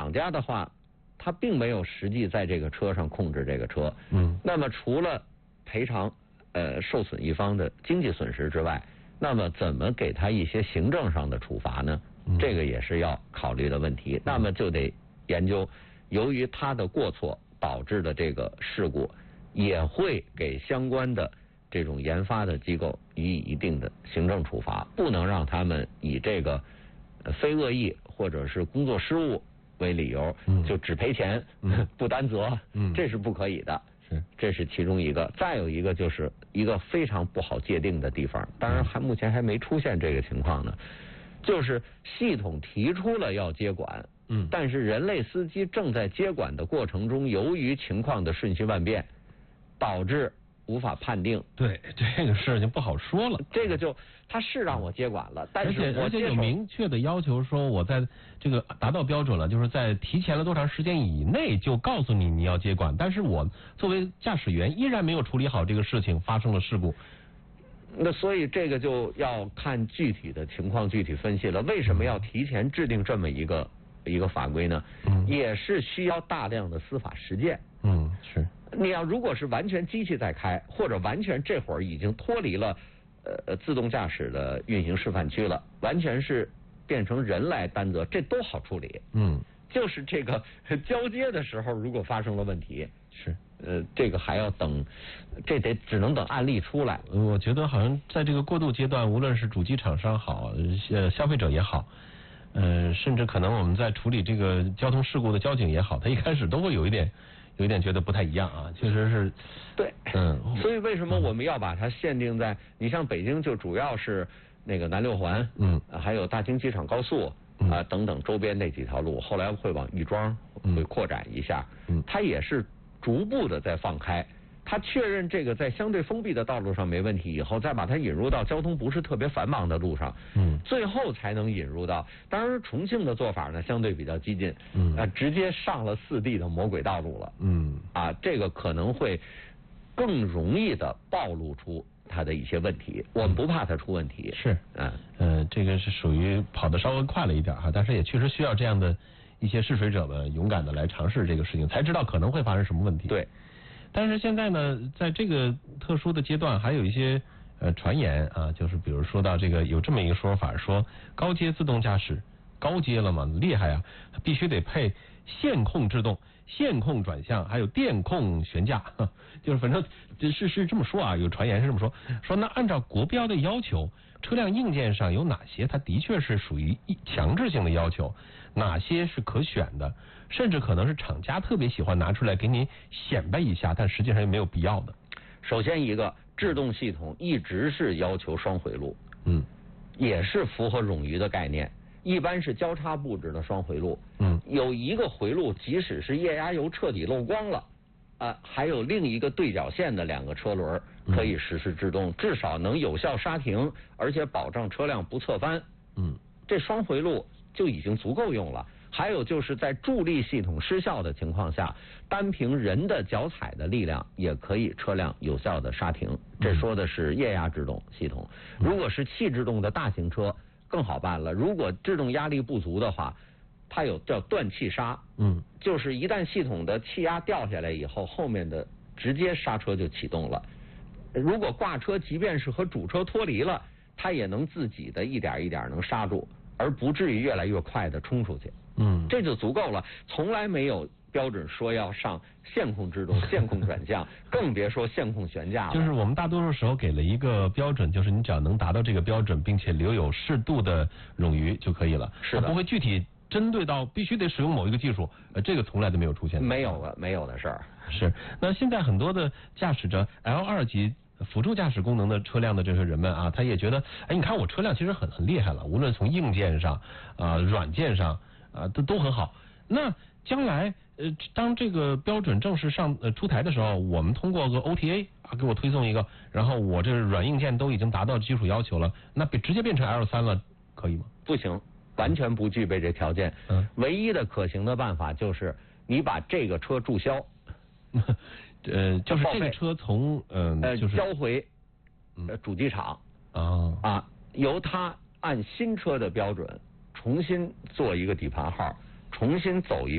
厂家的话，他并没有实际在这个车上控制这个车。那么除了赔偿受损一方的经济损失之外，那么怎么给他一些行政上的处罚呢？这个也是要考虑的问题。那么就得研究，由于他的过错导致的这个事故，也会给相关的这种研发的机构予以一定的行政处罚，不能让他们以这个非恶意或者是工作失误为理由，就只赔钱不担责，这是不可以的。这是其中一个。再有一个就是一个非常不好界定的地方，当然目前还没出现这个情况呢，就是系统提出了要接管，但是人类司机正在接管的过程中，由于情况的瞬息万变，导致无法判定。 对，这个事情不好说了。 这个就他是让我接管了，但是而且有明确的要求说，我在这个达到标准了，就是在提前了多长时间以内就告诉你要接管，但是我作为驾驶员依然没有处理好这个事情，发生了事故。 那所以这个就要看具体的情况具体分析了。为什么要提前制定这么一个法规呢？也是需要大量的司法实践。 是。 你要如果是完全机器在开，或者完全这会儿已经脱离了自动驾驶的运行示范区了，完全是变成人来担责，这都好处理。就是这个交接的时候，如果发生了问题， 是这个还要等，这只能等案例出来。 我觉得好像在这个过渡阶段，无论是主机厂商好，消费者也好，甚至可能我们在处理这个交通事故的交警也好，他一开始都会有一点觉得不太一样啊，确实是。 对，所以为什么我们要把它限定在？你像北京就主要是那个南六环，还有大兴机场高速啊等等周边那几条路，后来会往亦庄会扩展一下，它也是逐步的在放开。他确认这个在相对封闭的道路上没问题以后，再把它引入到交通不是特别繁忙的路上，最后才能引入到。当然，重庆的做法呢相对比较激进，直接上了4D 的魔轨道路了，这个可能会更容易的暴露出它的一些问题。我们不怕它出问题， 是，这个是属于跑得稍微快了一点哈，但是也确实需要这样的一些试水者们勇敢的来尝试这个事情，才知道可能会发生什么问题。 对。 但是现在呢，在这个特殊的阶段，还有一些传言啊，就是比如说到这个有这么一个说法，说高阶自动驾驶高阶了嘛，厉害啊，必须得配线控制动、线控转向，还有电控悬架，就是反正是这么说啊，有传言是这么说，说那按照国标的要求，车辆硬件上有哪些它的确是属于强制性的要求，哪些是可选的，甚至可能是厂家特别喜欢拿出来给你显摆一下，但实际上也没有必要的。 首先一个制动系统一直是要求双回路，也是符合冗余的概念，一般是交叉布置的双回路，有一个回路即使是液压油彻底漏光了，还有另一个对角线的2个车轮可以实施制动，至少能有效刹停，而且保障车辆不侧翻。这双回路就已经足够用了。还有就是在助力系统失效的情况下，单凭人的脚踩的力量也可以车辆有效的刹停。这说的是液压制动系统。如果是气制动的大型车更好办了，如果制动压力不足的话，它有叫断气刹，就是一旦系统的气压掉下来以后，后面的直接刹车就启动了。如果挂车即便是和主车脱离了，它也能自己的一点一点能刹住，而不至于越来越快的冲出去。这就足够了，从来没有标准说要上线控制动、线控转向，更别说线控悬架了。 就是我们大多数时候给了一个标准，就是你只要能达到这个标准，并且留有适度的冗余就可以了。 是的， 不会具体针对到必须得使用某一个技术，这个从来都没有出现。 没有的事儿。 是，那现在很多的驾驶着 L2级辅助驾驶功能的车辆的这些人们啊，他也觉得，你看我车辆其实很厉害了，无论从硬件上软件上都很好。那将来当这个标准正式出台的时候，我们通过个 OTA 给我推送一个，然后我这软硬件都已经达到基础要求了，那直接变成 L3 了，可以吗？ 不行，完全不具备这条件。唯一的可行的办法就是你把这个车注销。 就是这个车从就是交回主机厂由他按新车的标准重新做一个底盘号，重新走一